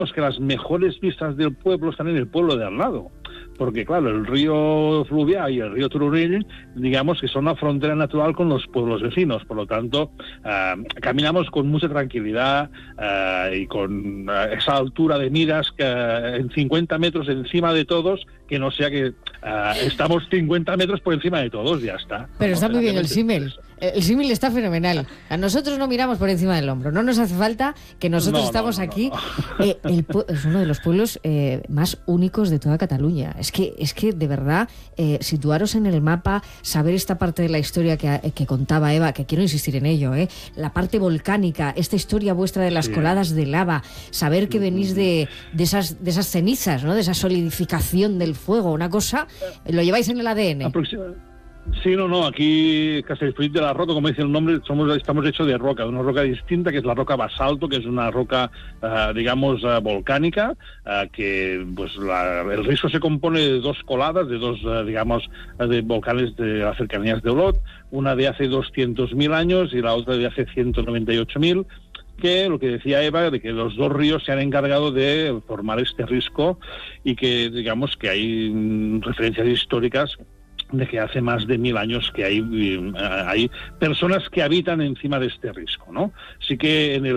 que las mejores vistas del pueblo están en el pueblo de al lado, porque claro, el río Fluvià y el río Turonill, digamos que son la frontera natural con los pueblos vecinos, por lo tanto, caminamos con mucha tranquilidad y con esa altura de miras que en 50 metros encima de todos, que no sea que estamos 50 metros por encima de todos, ya está. Pero está muy bien el símil. El símil está fenomenal. A nosotros no miramos por encima del hombro. No nos hace falta que nosotros estamos aquí. Es uno de los pueblos más únicos de toda Cataluña. Es que de verdad, situaros en el mapa, saber esta parte de la historia que contaba Eva, que quiero insistir en ello, la parte volcánica, esta historia vuestra de las coladas de lava, saber que venís de esas cenizas, ¿no? De esa solidificación del fuego, una cosa, lo lleváis en el ADN. Sí, no, aquí Castellfollit de la Roca, como dice el nombre, estamos hechos de roca, de una roca distinta, que es la roca basalto, que es una roca, volcánica, que pues el risco se compone de dos coladas, de dos, de volcanes de las cercanías de Olot, una de hace 200.000 años y la otra de hace 198.000, que lo que decía Eva, de que los dos ríos se han encargado de formar este risco y que, digamos, que hay referencias históricas de que hace más de 1000 años que hay personas que habitan encima de este risco, ¿no? Sí que en el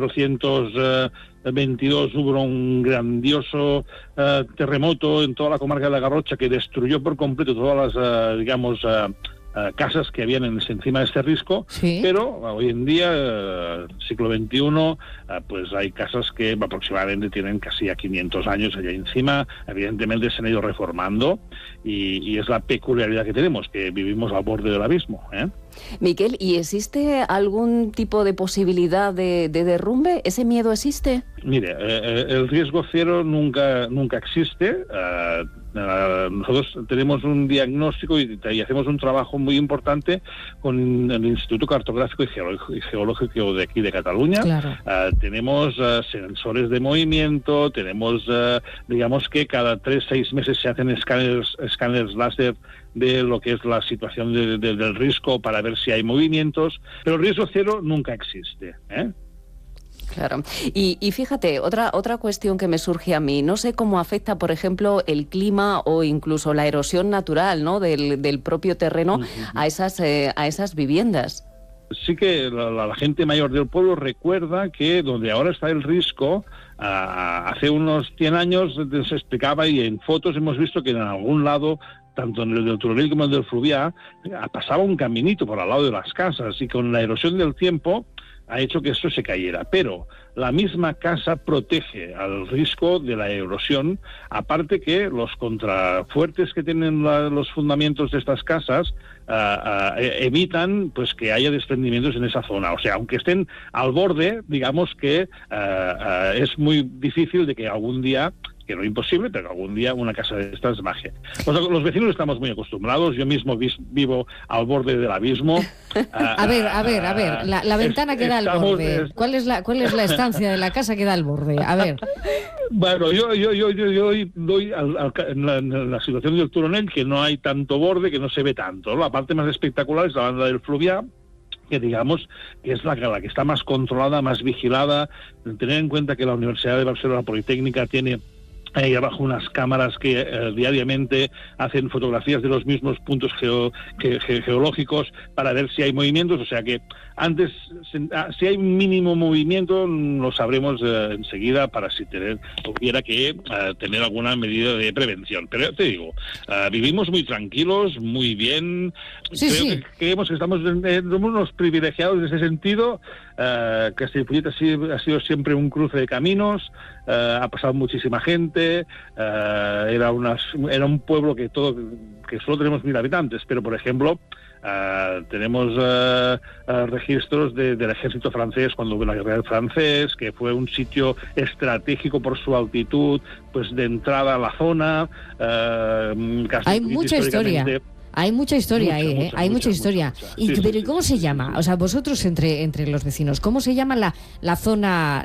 1422 hubo un grandioso terremoto en toda la comarca de la Garrocha que destruyó por completo todas las, casas que habían encima de este risco, ¿sí? Pero hoy en día, siglo XXI, pues hay casas que aproximadamente tienen casi a 500 años allá encima. Evidentemente se han ido reformando y es la peculiaridad que tenemos, que vivimos al borde del abismo, Miquel, ¿y existe algún tipo de posibilidad de derrumbe? ¿Ese miedo existe? Mire, el riesgo cero nunca existe. Nosotros tenemos un diagnóstico y hacemos un trabajo muy importante con el Instituto Cartográfico y Geológico de aquí de Cataluña. Claro. Tenemos sensores de movimiento, tenemos, digamos que cada 3-6 meses se hacen escáneres láser de lo que es la situación del risco para ver si hay movimientos, pero el riesgo cero nunca existe, Claro. Y fíjate, otra cuestión que me surge a mí, no sé cómo afecta, por ejemplo, el clima o incluso la erosión natural, ¿no?, del propio terreno a esas viviendas. Sí que la gente mayor del pueblo recuerda que donde ahora está el risco, hace unos 100 años se explicaba, y en fotos hemos visto que en algún lado, tanto en el del Turonill como en el del Fluvià, pasaba un caminito por al lado de las casas, y con la erosión del tiempo ha hecho que esto se cayera, pero la misma casa protege al riesgo de la erosión, aparte que los contrafuertes que tienen los fundamentos de estas casas evitan pues que haya desprendimientos en esa zona. O sea, aunque estén al borde, digamos que es muy difícil de que algún día, que no es imposible, pero algún día una casa de estas baje. Los vecinos estamos muy acostumbrados, yo mismo vivo al borde del abismo. A ver, la ventana que da al borde. ¿Cuál es la estancia de la casa que da al borde? A ver. Bueno, yo doy en la situación del Turonill, que no hay tanto borde, que no se ve tanto, ¿no? La parte más espectacular es la banda del Fluvià, que digamos que es la que está más controlada, más vigilada. Tener en cuenta que la Universidad de Barcelona Politécnica tiene ahí abajo unas cámaras que diariamente hacen fotografías de los mismos puntos geológicos para ver si hay movimientos, o sea que antes, si hay mínimo movimiento, lo sabremos enseguida para si hubiera que tener alguna medida de prevención. Pero te digo, vivimos muy tranquilos, muy bien. Sí. Creemos que somos unos privilegiados en ese sentido. Castellfollit ha sido siempre un cruce de caminos, ha pasado muchísima gente, era un pueblo que solo tenemos 1000 habitantes, pero por ejemplo tenemos registros del ejército francés cuando hubo la guerra del francés, que fue un sitio estratégico por su altitud, pues de entrada a la zona. Hay mucha historia. Hay mucha historia ahí, hay mucha historia. Pero ¿y cómo se llama? O sea, vosotros entre los vecinos, ¿cómo se llama la zona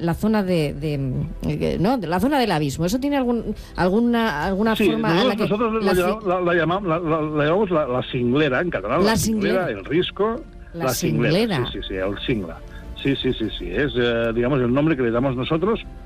¿no? La zona del abismo? ¿Eso tiene alguna forma? Nosotros la llamamos la cinglera en catalán. La cinglera, el risco. La cinglera. Sí, el cingla. Sí. Es, digamos, el nombre que le damos nosotros.